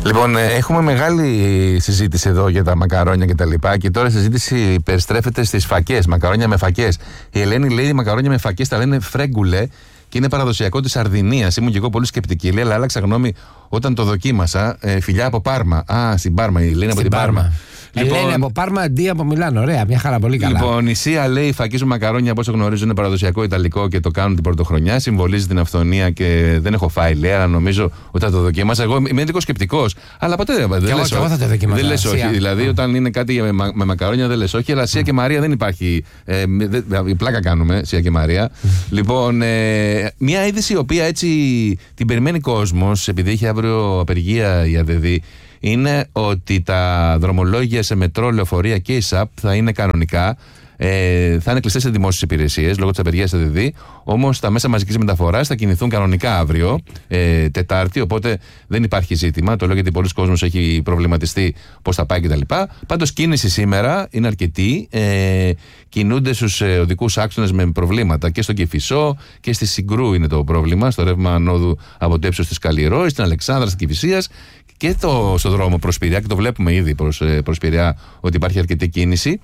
Λοιπόν, έχουμε μεγάλη συζήτηση εδώ για τα μακαρόνια και τα λοιπά. Και τώρα η συζήτηση περιστρέφεται στις φακές, μακαρόνια με φακές. Η Ελένη λέει μακαρόνια με φακές τα λένε φρέγκουλε και είναι παραδοσιακό της Σαρδινίας. Ήμουν και εγώ πολύ σκεπτική, λέει, αλλά άλλαξα γνώμη όταν το δοκίμασα. Φιλιά από Πάρμα. Στην Πάρμα, η Ελένη από την Πάρμα. Ελένη από Πάρμα αντί από Μιλάνο. Ωραία, μια χαρά, πολύ καλά. Λοιπόν, η Σία λέει: οι φακές με μακαρόνια, από όσο γνωρίζω, είναι παραδοσιακό Ιταλικό και το κάνουν την πρωτοχρονιά. Συμβολίζει την αυθονία και δεν έχω φάει, λέει, αλλά νομίζω ότι θα το δοκίμασα. Εγώ είμαι λίγο σκεπτικός. Αλλά ποτέ δεν λες όχι. Εγώ θα το δοκίμασα. Δεν λες όχι. Δηλαδή, όταν είναι κάτι με μακαρόνια, δεν λες όχι. Αλλά Σία και Μαρία δεν υπάρχει. Πλάκα κάνουμε, Σία και Μαρία. Λοιπόν, μια είδηση η οποία έτσι την περιμένει κόσμος, επειδή έχει αύριο απεργία η ΑΔΔ, είναι ότι τα δρομολόγια σε μετρό, λεωφορεία και η ΣΑΠ θα είναι κανονικά. Θα είναι κλειστές σε δημόσιες υπηρεσίες λόγω της απεργίας ΑΔΔ. Όμως τα μέσα μαζικής μεταφοράς θα κινηθούν κανονικά αύριο, Τετάρτη. Οπότε δεν υπάρχει ζήτημα. Το λέω γιατί πολλοί κόσμος έχει προβληματιστεί πώς θα πάει κτλ. Πάντως κίνηση σήμερα είναι αρκετή. Κινούνται στους οδικούς άξονες με προβλήματα και στον Κηφισό και στη Συγκρού είναι το πρόβλημα. Στο ρεύμα ανόδου από το ύψος της Καλλιρόης, στην Αλεξάνδρα, στην Κηφισίας. Και στο δρόμο προς Πειραιά, και το βλέπουμε ήδη προς Πειραιά ότι υπάρχει αρκετή κίνηση.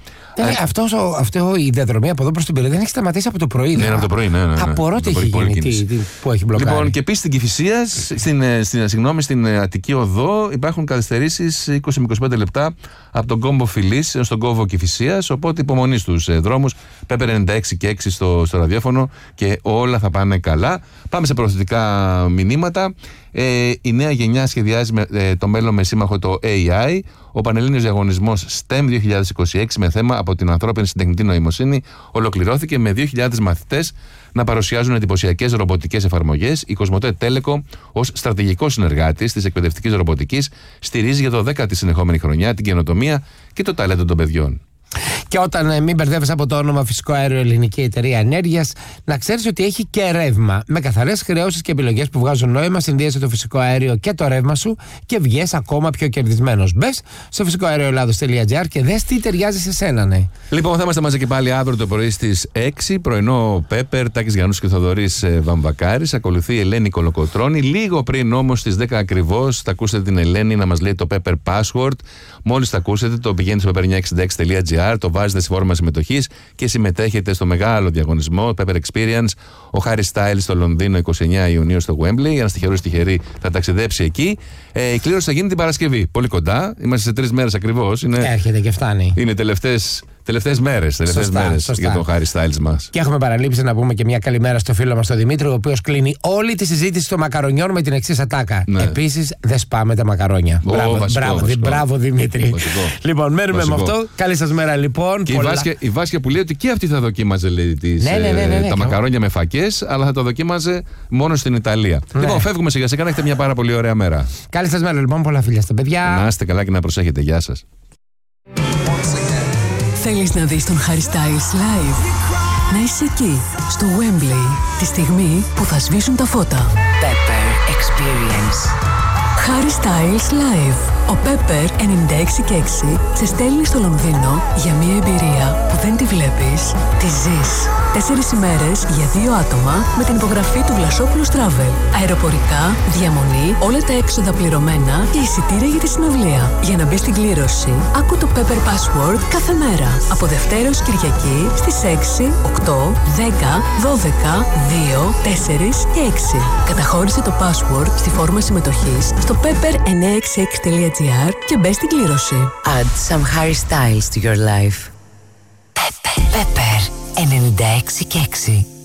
Αυτό η διαδρομή από εδώ προς την Πειραιά δεν έχει σταματήσει από το πρωί. Ναι, από το πρωί, ναι. Απορώ τι έχει γίνει, που έχει μπλοκάρει. Λοιπόν, και επίσης στην Κηφισίας, στην Αττική Οδό, υπάρχουν καθυστερήσεις 20 με 25 λεπτά από τον κόμβο Φιλής έως τον κόμβο Κηφισίας. Οπότε υπομονή στους δρόμους. Πέπερ 96 και 6 στο ραδιόφωνο και όλα θα πάνε καλά. Πάμε σε προθετικά μηνύματα. Η νέα γενιά σχεδιάζει το μέλλον με σύμμαχο το AI. Ο Πανελλήνιος Διαγωνισμός STEM 2026 με θέμα από την ανθρώπινη συντεχνητή νοημοσύνη ολοκληρώθηκε με 2.000 μαθητές να παρουσιάζουν εντυπωσιακές ρομποτικές εφαρμογές. Η Κοσμοτέ Telecom ως στρατηγικός συνεργάτης της εκπαιδευτικής ρομποτικής στηρίζει για το 10η συνεχόμενη χρονιά την καινοτομία και το ταλέντο των παιδιών. Και όταν μην μπερδεύεις από το όνομα Φυσικό Αέριο Ελληνική Εταιρεία Ενέργειας, να ξέρεις ότι έχει και ρεύμα. Με καθαρές χρεώσεις και επιλογές που βγάζουν νόημα, συνδύασε το φυσικό αέριο και το ρεύμα σου και βγες ακόμα πιο κερδισμένος. Μπες στο φυσικοαερioελλάδος.gr και δες τι ταιριάζει σε σένα, ναι. Λοιπόν, θα είμαστε μαζί και πάλι αύριο το πρωί στις 6. Πρωινό Πέπερ, Τάκης Γιαννούς και Θοδωρής Βαμβακάρης. Ακολουθεί η Ελένη Κολοκοτρώνη. Λίγο πριν όμως στις 10 ακριβώς θα ακούσετε την Ελένη να μας λέει το Pepper Password. Μόλις θα ακούσετε, το πηγαίνετε στο pepper966.gr, το βάζετε στη φόρμα συμμετοχής και συμμετέχετε στο μεγάλο διαγωνισμό Pepper Experience. Ο Harry Styles στο Λονδίνο 29 Ιουνίου στο Wembley. Ένας τυχερός τυχερή θα ταξιδέψει εκεί. Η κλήρωση θα γίνει την Παρασκευή. Πολύ κοντά. Είμαστε σε 3 μέρες ακριβώς. Έρχεται και φτάνει. Είναι τελευταίες μέρες για τον Harry Styles μας. Και έχουμε παραλείψει να πούμε και μια καλημέρα στο φίλο μας τον Δημήτρη, ο οποίος κλείνει όλη τη συζήτηση των μακαρονιών με την εξής ατάκα. Ναι. Επίσης, δεν σπάμε τα μακαρόνια. Μπράβο, Δημήτρη. Λοιπόν, μένουμε με αυτό. Καλή σας μέρα, λοιπόν. Και η Βάσια που λέει ότι και αυτή θα δοκίμαζε, λέει, τα μακαρόνια με φακές, αλλά θα τα δοκίμαζε μόνο στην Ιταλία. Ναι. Λοιπόν, φεύγουμε σιγά σιγά, να έχετε μια πάρα πολύ ωραία μέρα. Καλή σας μέρα, λοιπόν. Πολλά φιλιά στα παιδιά. Να είστε καλά και να προσέχετε. Γεια σας. Θέλεις να δεις τον Harry Styles live? Να είσαι εκεί, στο Wembley, τη στιγμή που θα σβήσουν τα φώτα. Pepper Experience. Harry Styles live. Ο Pepper 96 και 6 σε στέλνει στο Λονδίνο για μια εμπειρία που δεν τη βλέπεις, τη ζεις. 4 ημέρες για 2 άτομα με την υπογραφή του Βλασόπουλος Travel. Αεροπορικά, διαμονή, όλα τα έξοδα πληρωμένα και εισιτήρια για τη συναυλία. Για να μπει στην κλήρωση, άκου το Pepper Password κάθε μέρα. Από Δευτέρα ως Κυριακή στις 6, 8, 10, 12, 2, 4 και 6. Καταχώρησε το password στη φόρμα συμμετοχής στο pepper966.gr και μπες στην κλήρωση. Add some Harry Styles to your life. Pepper 96 και 6.